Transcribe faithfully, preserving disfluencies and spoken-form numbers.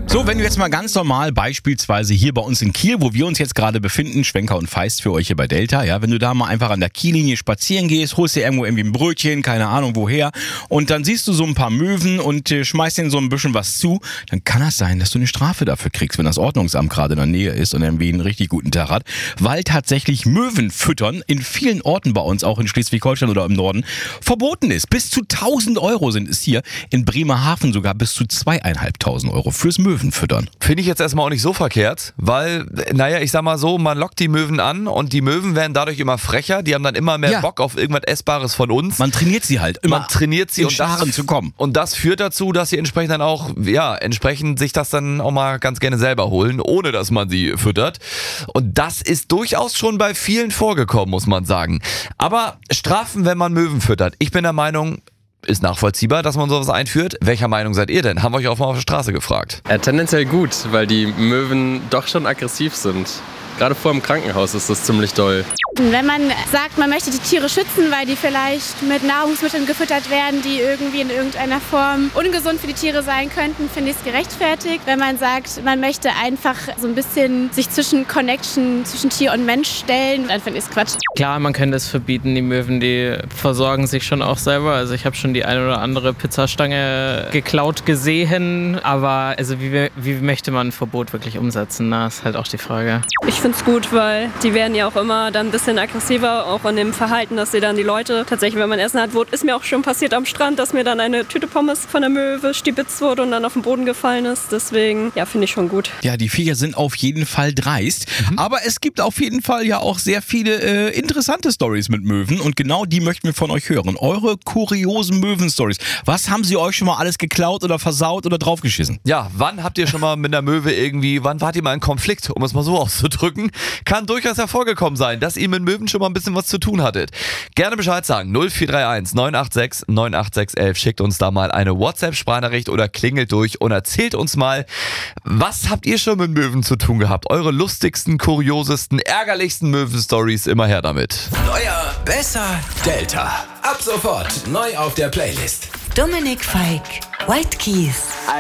So, wenn du jetzt mal ganz normal beispielsweise hier bei uns in Kiel, wo wir uns jetzt gerade befinden, Schwenker und Feist für euch hier bei Delta, ja, wenn du da mal einfach an der Kiellinie spazieren gehst, holst dir irgendwo irgendwie ein Brötchen, keine Ahnung woher, und dann siehst du so ein paar Möwen und äh, schmeißt denen so ein bisschen was zu, dann kann das sein, dass du eine Strafe dafür kriegst, wenn das Ordnungsamt gerade in der Nähe ist und irgendwie einen richtig guten Tag hat, weil tatsächlich Möwen füttern in vielen Orten bei uns, auch in Schleswig-Holstein oder im Norden, verboten ist. Bis zu tausend Euro sind es hier, in Bremerhaven sogar bis zu zweieinhalbtausend Euro fürs Möwen füttern. Finde ich jetzt erstmal auch nicht so verkehrt, weil, naja, ich sag mal so, man lockt die Möwen an und die Möwen werden dadurch immer frecher, die haben dann immer mehr Ja. Bock auf irgendwas Essbares von uns. Man trainiert sie halt immer, Man trainiert sie in und Scharen das, zu kommen. Und das führt dazu, dass sie entsprechend dann auch, ja, entsprechend sich das dann auch mal ganz gerne selber holen, ohne dass man sie füttert. Und das ist durchaus schon bei vielen vorgekommen, muss man sagen. Aber Strafen, wenn man Möwen füttert. Ich bin der Meinung, ist nachvollziehbar, dass man sowas einführt. Welcher Meinung seid ihr denn? Haben wir euch auch mal auf der Straße gefragt. Ja, tendenziell gut, weil die Möwen doch schon aggressiv sind. Gerade vor dem Krankenhaus ist das ziemlich doll. Wenn man sagt, man möchte die Tiere schützen, weil die vielleicht mit Nahrungsmitteln gefüttert werden, die irgendwie in irgendeiner Form ungesund für die Tiere sein könnten, finde ich es gerechtfertigt. Wenn man sagt, man möchte einfach so ein bisschen sich zwischen Connection zwischen Tier und Mensch stellen, dann finde ich es Quatsch. Klar, man könnte es verbieten. Die Möwen, die versorgen sich schon auch selber. Also ich habe schon die eine oder andere Pizzastange geklaut gesehen. Aber also wie, wie möchte man ein Verbot wirklich umsetzen? Na, ist halt auch die Frage. Ich finde es gut, weil die werden ja auch immer dann ein bisschen aggressiver, auch in dem Verhalten, dass sie dann die Leute tatsächlich, wenn man Essen hat, wurde, ist mir auch schon passiert am Strand, dass mir dann eine Tüte Pommes von der Möwe stibitzt wurde und dann auf den Boden gefallen ist. Deswegen, ja, finde ich schon gut. Ja, die Viecher sind auf jeden Fall dreist, mhm. aber es gibt auf jeden Fall ja auch sehr viele äh, interessante Stories mit Möwen und genau die möchten wir von euch hören. Eure kuriosen Möwen-Stories. Was haben sie euch schon mal alles geklaut oder versaut oder draufgeschissen? Ja, wann habt ihr schon mal mit einer Möwe irgendwie, wann wart ihr mal in Konflikt, um es mal so auszudrücken? Kann durchaus hervorgekommen sein, dass ihr mit Möwen schon mal ein bisschen was zu tun hattet. Gerne Bescheid sagen. null vier drei eins neun acht sechs neun acht sechs elf. Schickt uns da mal eine WhatsApp-Sprachnachricht oder klingelt durch und erzählt uns mal, was habt ihr schon mit Möwen zu tun gehabt? Eure lustigsten, kuriosesten, ärgerlichsten Möwen-Stories, immer her damit. Neuer, besser, Delta. Ab sofort neu auf der Playlist. Dominik Feick, White Keys.